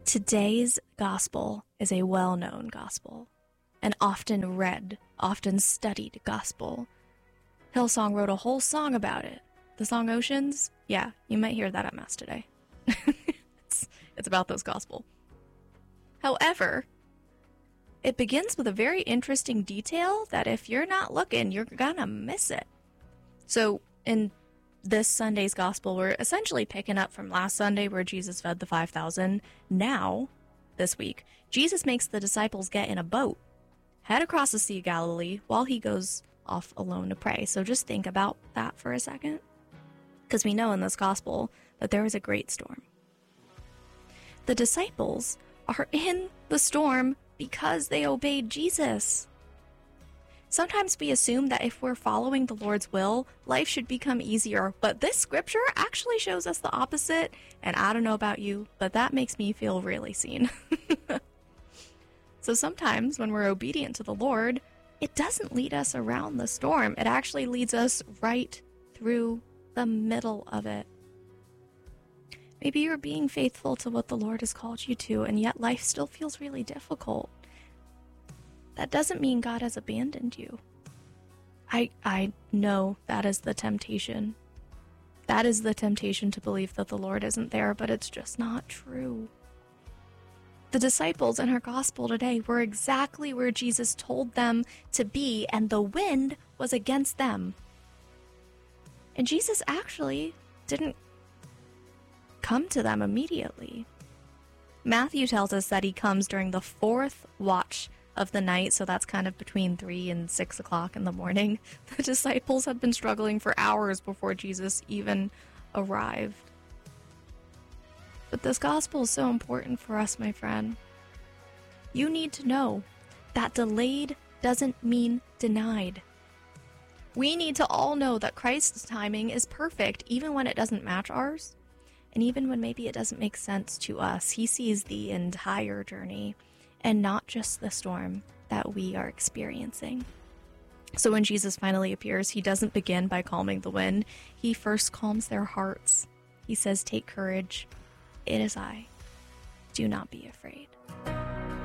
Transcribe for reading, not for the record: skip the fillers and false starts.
Today's gospel is a well-known gospel, an often read, often studied gospel. Hillsong wrote a whole song about it. The song Oceans? Yeah, you might hear that at Mass today. It's about this gospel. However, it begins with a very interesting detail that if you're not looking, you're gonna miss it. So in this Sunday's gospel, we're essentially picking up from last Sunday where Jesus fed the 5,000. Now, this week, Jesus makes the disciples get in a boat, head across the Sea of Galilee while he goes off alone to pray. So just think about that for a second, because we know in this gospel that there is a great storm. The disciples are in the storm because they obeyed Jesus. Sometimes we assume that if we're following the Lord's will, life should become easier, but this scripture actually shows us the opposite, and I don't know about you, but that makes me feel really seen. So sometimes when we're obedient to the Lord, it doesn't lead us around the storm. It actually leads us right through the middle of it. Maybe you're being faithful to what the Lord has called you to, and yet life still feels really difficult. That doesn't mean God has abandoned you. I know that is the temptation. That is the temptation to believe that the Lord isn't there, but it's just not true. The disciples in our gospel today were exactly where Jesus told them to be, and the wind was against them. And Jesus actually didn't come to them immediately. Matthew tells us that he comes during the 4th watch of the night, so that's kind of between 3 and 6 o'clock in the morning. The disciples had been struggling for hours before Jesus even arrived. But this gospel is so important for us, my friend. You need to know that delayed doesn't mean denied. We need to all know that Christ's timing is perfect, even when it doesn't match ours, and even when maybe it doesn't make sense to us. He sees the entire journey, and not just the storm that we are experiencing. So when Jesus finally appears, he doesn't begin by calming the wind. He first calms their hearts. He says, "Take courage. It is I. Do not be afraid."